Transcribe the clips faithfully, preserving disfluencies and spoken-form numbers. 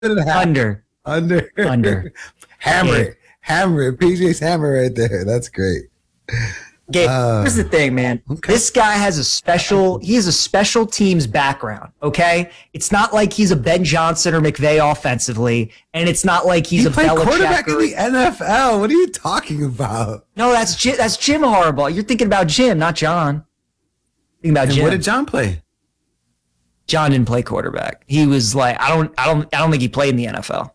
Under. Under. Under. Hammer Yeah. it. Hammer it. P J's hammer right there. That's great. Okay, Uh, here's the thing, man. okay. This guy has a special, he has a special teams background, okay? It's not like he's a Ben Johnson or McVay offensively, and it's not like he's He a played Belichick quarterback or- in the N F L. What are you talking about? No, that's Jim, that's Jim Harbaugh. You're thinking about Jim, not John. Thinking about And Jim. what did John play? John didn't play quarterback. He was like, I don't, I don't, I don't think he played in the N F L.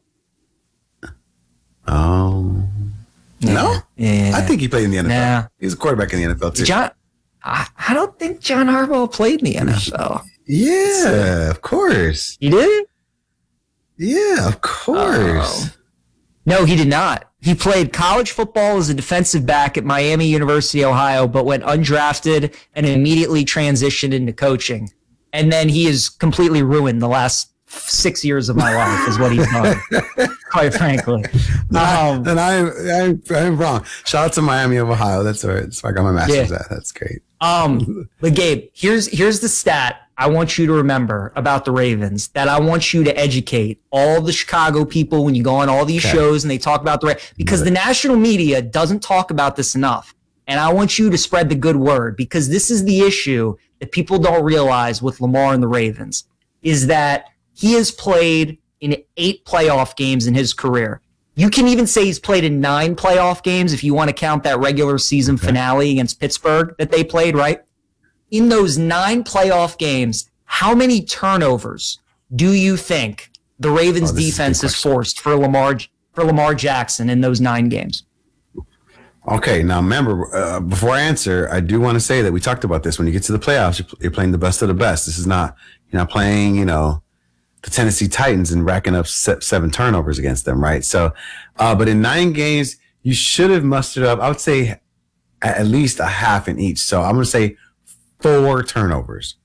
Oh. Yeah. No? Yeah. I think he played in the N F L. Nah. He's a quarterback in the N F L too. John, I, I don't think John Harbaugh played in the N F L. Yeah, of course. He did? Yeah, of course. Oh. No, he did not. He played college football as a defensive back at Miami University, Ohio, but went undrafted and immediately transitioned into coaching. And then he has completely ruined the last six years of my life is what he's done, quite frankly. Um, and I, I, I'm wrong. Shout out to Miami of Ohio. That's where, that's where I got my master's Yeah. at. That's great. Um, but Gabe, here's here's the stat I want you to remember about the Ravens that I want you to educate all the Chicago people when you go on all these Okay. shows and they talk about the Ravens, because the national media doesn't talk about this enough. And I want you to spread the good word, because this is the issue that people don't realize with Lamar and the Ravens, is that he has played in eight playoff games in his career. You can even say he's played in nine playoff games if you want to count that regular season finale against Pittsburgh that they played, right? In those nine playoff games, how many turnovers do you think the Ravens Oh, this is a defense good has question. forced for Lamar for Lamar Jackson in those nine games? Okay, now remember, uh, before I answer, I do want to say that we talked about this. When you get to the playoffs, you're, you're playing the best of the best. This is not, you're not playing, you know, the Tennessee Titans and racking up se- seven turnovers against them, right? So, uh, but in nine games, you should have mustered up, I would say, at, at least a half in each. So I'm going to say four turnovers.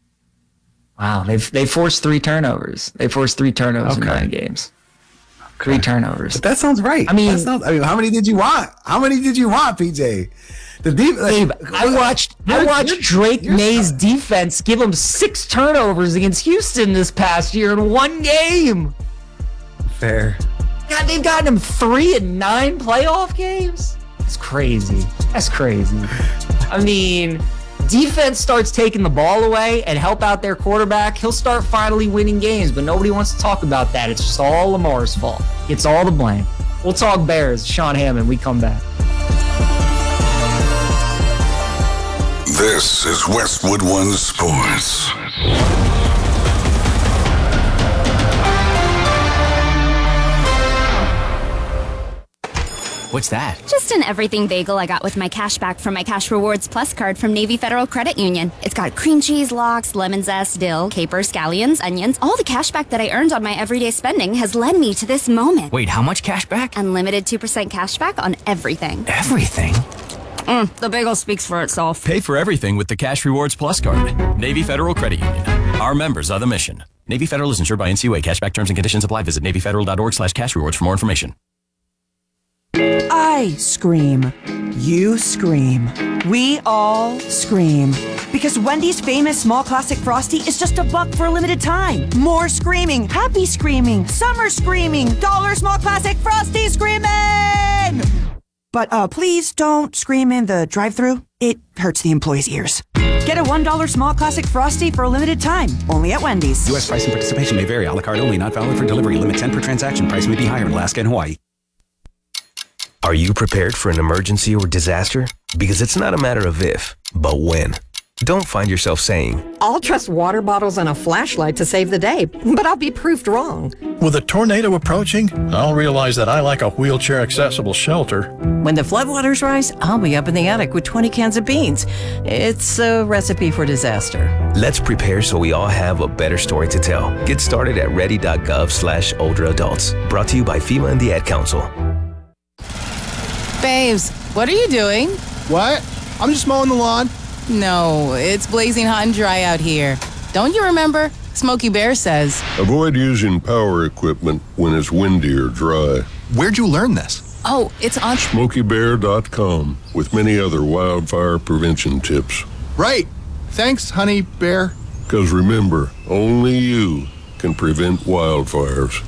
Wow, they've they forced three turnovers. They forced three turnovers in Okay. nine games. Three turnovers. But that sounds right. I mean- that sounds, I mean, how many did you want? How many did you want, P J? The deep, like, Gabe, I watched I you're- watched you're- Drake you're- May's defense give him six turnovers against Houston this past year in one game. Fair. God, they've gotten him three in nine playoff games. That's crazy. That's crazy. I mean, defense starts taking the ball away and help out their quarterback, he'll start finally winning games, but nobody wants to talk about that. It's just all Lamar's fault. It's all the blame. We'll talk Bears. Sean Hammond, we come back. This is Westwood One Sports. What's that? Just an everything bagel I got with my cash back from my Cash Rewards Plus card from Navy Federal Credit Union. It's got cream cheese, lox, lemon zest, dill, capers, scallions, onions. All the cash back that I earned on my everyday spending has led me to this moment. Wait, how much cash back? Unlimited two percent cash back on everything. Everything? Mm, the bagel speaks for itself. Pay for everything with the Cash Rewards Plus card. Navy Federal Credit Union. Our members are the mission. Navy Federal is insured by N C U A. Cashback terms and conditions apply. Visit NavyFederal.org slash cash rewards for more information. I scream. You scream. We all scream. Because Wendy's famous small classic Frosty is just a buck for a limited time. More screaming, happy screaming, summer screaming, dollar small classic Frosty screaming! But uh, please don't scream in the drive-thru. It hurts the employees' ears. Get a one dollar small classic Frosty for a limited time, only at Wendy's. U S price and participation may vary. A la carte only. Not valid for delivery. Limit ten per transaction. Price may be higher in Alaska and Hawaii. Are you prepared for an emergency or disaster? Because it's not a matter of if, but when. Don't find yourself saying, I'll trust water bottles and a flashlight to save the day, but I'll be proved wrong. With a tornado approaching, I'll realize that I like a wheelchair-accessible shelter. When the floodwaters rise, I'll be up in the attic with twenty cans of beans. It's a recipe for disaster. let's prepare so we all have a better story to tell. Get started at ready.gov slash older adults. Brought to you by FEMA and the Ad Council. Babes, what are you doing? What? I'm just mowing the lawn. No, it's blazing hot and dry out here. Don't you remember? Smokey Bear says. Avoid using power equipment when it's windy or dry. Where'd you learn this? Oh, it's on Smokey Bear dot com with many other wildfire prevention tips. Right. Thanks, honey bear. Because remember, only you can prevent wildfires.